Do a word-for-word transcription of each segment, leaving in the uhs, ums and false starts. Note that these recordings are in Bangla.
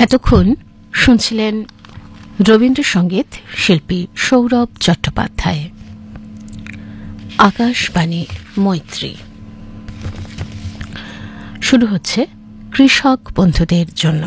এতক্ষণ শুনছিলেন রবীন্দ্রসঙ্গীত শিল্পী সৌরভ চট্টোপাধ্যায়। আকাশবাণী মৈত্রী শুরু হচ্ছে কৃষক বন্ধুদের জন্য।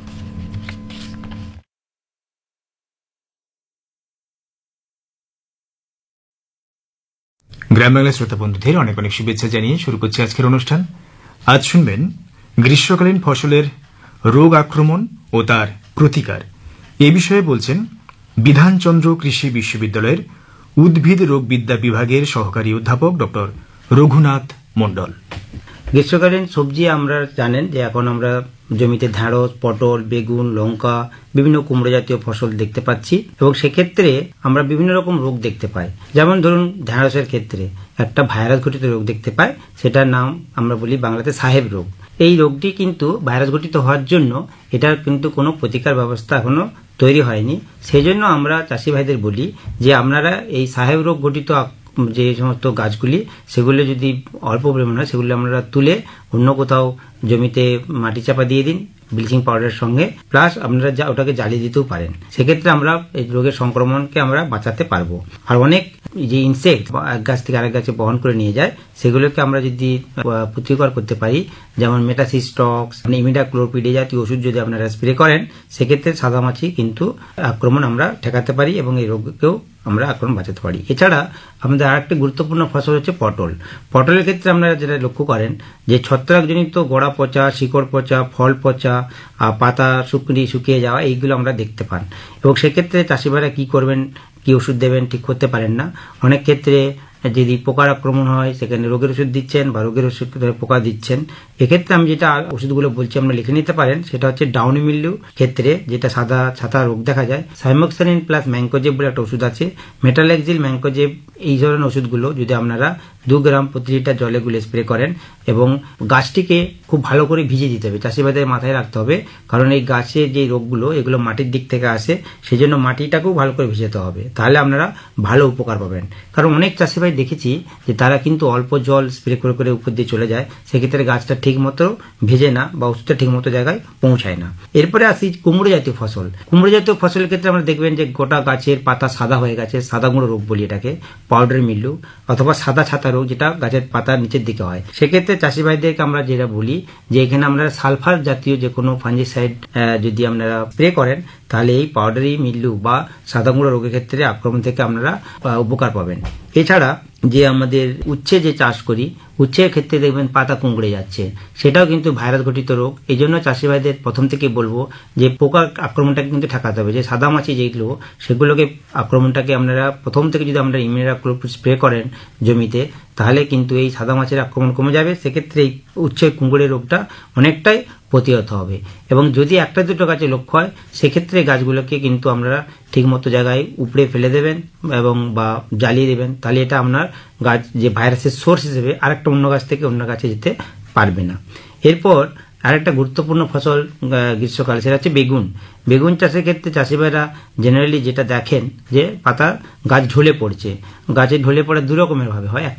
গ্রাম বাংলা শ্রোতা বন্ধুদের অনেক অনেক শুভেচ্ছা জানিয়ে শুরু করছি আজকের অনুষ্ঠান। আজ শুনবেন গ্রীষ্মকালীন ফসলের রোগ আক্রমণ ও তার প্রতিকার। এ বিষয়ে বলছেন বিধানচন্দ্র কৃষি বিশ্ববিদ্যালয়ের উদ্ভিদ রোগবিদ্যা বিভাগের সহকারী অধ্যাপক ড রঘুনাথ মণ্ডল। গ্রীষ্মকালীন সবজি আমরা জানেন যে এখন আমরা জমিতে ঢেঁড়স, পটল, বেগুন, লঙ্কা, বিভিন্ন কুমড়ো জাতীয় ফসল দেখতে পাচ্ছি এবং সেক্ষেত্রে আমরা বিভিন্ন রকম রোগ দেখতে পাই। যেমন ধরুন ঢেঁড়সের ক্ষেত্রে একটা ভাইরাস ঘটিত রোগ দেখতে পাই, সেটার নাম আমরা বলি বাংলাতে সাহেব রোগ। এই রোগটি কিন্তু ভাইরাস ঘটিত হওয়ার জন্য এটার কিন্তু কোনো প্রতিকার ব্যবস্থা এখনো তৈরি হয়নি। সেই জন্য আমরা চাষি ভাইদের বলি যে আপনারা এই সাহেব রোগ ঘটিত যে সমস্ত গাছগুলি সেগুলো যদি অল্প পরিমাণ হয় সেগুলো আপনারা তুলে অন্য কোথাও জমিতে মাটি চাপা দিয়ে দিন ব্লিচিং পাউডারের সঙ্গে, প্লাস আপনারা যা ওটাকে জ্বালিয়ে দিতেও পারেন। সেক্ষেত্রে আমরা এই রোগের সংক্রমণকে আমরা বাঁচাতে পারবো। আর অনেক যে ইনসেক্ট এক গাছ থেকে আরেক গাছে বহন করে নিয়ে যায় সেগুলোকে আমরা যদি প্রতিকার করতে পারি, যেমন মেটাসিস্টক্স, ইমিডাক্লোপিড জাতীয় ওষুধ যদি আপনারা স্প্রে করেন, সেক্ষেত্রে সাদামাছি কিন্তু আক্রমণ আমরা ঠেকাতে পারি এবং এই রোগকেও আমরা আক্রমণ বাঁচাতে পারি। এছাড়া আমাদের আরেকটি গুরুত্বপূর্ণ ফসল হচ্ছে পটল। পটলের ক্ষেত্রে আপনারা যেটা লক্ষ্য করেন যে ছত্রাকজনিত গোড়া পচা, শিকড় পচা, ফল পচা, পাতা শুকিয়ে শুকিয়ে যাওয়া, এইগুলো আমরা দেখতে পান এবং সেক্ষেত্রে চাষিভাইরা কি করবেন, কি ওষুধ দেবেন ঠিক করতে পারেন না। অনেক ক্ষেত্রে যদি পোকার আক্রমণ হয় সেখানে রোগের ওষুধ দিচ্ছেন বা রোগের ওষুধ পোকা দিচ্ছেন। এক্ষেত্রে আমি যেটা ওষুধগুলো বলছি আমরা লিখে নিতে পারেন, সেটা হচ্ছে ডাউনি মিল্ডিউ ক্ষেত্রে যেটা সাদা ছাতা রোগ দেখা যায়, সাইমোক্সানিন প্লাস ম্যাঙ্কোজেব বলে একটা ওষুধ আছে, মেটালেক্সিল, ম্যাঙ্কোজেব, এই ধরনের ওষুধগুলো যদি আপনারা দু গ্রাম প্রতি লিটার জলে গুলে স্প্রে করেন এবং গাছটিকে খুব ভালো করে ভিজিয়ে দিতে হবে। চাষিবাদের মাথায় রাখতে হবে, কারণ এই গাছের যে রোগগুলো এগুলো মাটির দিক থেকে আসে, সেই জন্য মাটিটাকেও ভালো করে ভিজাতে হবে, তাহলে আপনারা ভালো উপকার পাবেন। কারণ অনেক চাষিভাই দেখেছি যে তারা কিন্তু অল্প জল স্প্রে করে করে উপর দিয়ে চলে যায়, সেক্ষেত্রে গাছটা ঠিক মতো ভেজে না বা ওষুধটা ঠিক মতো জায়গায় পৌঁছায় না। এরপরে আসি কুমড়ো জাতীয় ফসল। কুমড়ো জাতীয় ফসলের ক্ষেত্রে আমরা দেখবেন যে গোটা গাছের পাতা সাদা হয়ে গেছে, সাদা গুঁড়ো রোগ বলি এটাকে, পাউডার মিল্ডিউ অথবা সাদা ছাতা রোগ, যেটা গাছের পাতার নিচের দিকে হয়। সেক্ষেত্রে চাষি ভাইদেরকে আমরা যেটা বলি যে এখানে আপনারা সালফার জাতীয় যে কোনো ফাঞ্জিসাইড যদি আপনারা স্প্রে করেন, তাহলে এই পাউডারি মিল্ডিউ বা সাদা গুঁড়ো রোগের ক্ষেত্রে আক্রমণ থেকে আপনারা উপকার পাবেন। এছাড়া যে আমাদের উচ্ছে যে চাষ করি, উচ্ছের ক্ষেত্রে দেখবেন পাতা কুঁকড়ে যাচ্ছে, সেটাও কিন্তু ভাইরাস ঘটিত রোগ। এই জন্য চাষি ভাইদের প্রথম থেকে বলবো যে পোকার আক্রমণটাকে কিন্তু ঠেকাতে হবে। যে সাদা মাছি যেগুলো সেগুলোকে আক্রমণটাকে আপনারা প্রথম থেকে যদি আপনারা ইমিডাক্লোপিড স্প্রে করেন জমিতে, তাহলে কিন্তু এই সাদা মাছির আক্রমণ কমে যাবে। সেক্ষেত্রে এই উচ্ছের কুঁকড়ে রোগটা অনেকটাই প্রতিহত হবে। এবং যদি একটা দুটো গাছে লক্ষ্য হয়, সেক্ষেত্রে গাছগুলোকে কিন্তু আপনারা ঠিকমতো জায়গায় উপড়ে ফেলে দেবেন এবং বা জ্বালিয়ে দেবেন, তাহলে এটা আপনার গাছ যে ভাইরাসের সোর্স হিসেবে আরেকটা অন্য গাছ থেকে অন্য গাছে যেতে পারবে না। এরপর আরেকটা গুরুত্বপূর্ণ ফসল গ্রীষ্মকালে, সেটা হচ্ছে বেগুন। বেগুন চাষের ক্ষেত্রে চাষিভাইরা জেনারেলি যেটা দেখেন যে পাতা গাছ ঢলে পড়ছে। গাছে ঢলে পড়া দু রকমের ভাবে হয়।